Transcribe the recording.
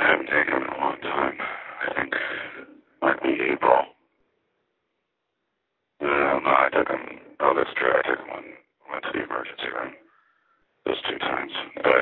haven't taken him in a long time. I think might be April. No, I took him. Oh, that's true. I took him when went to the emergency room those 2 times. But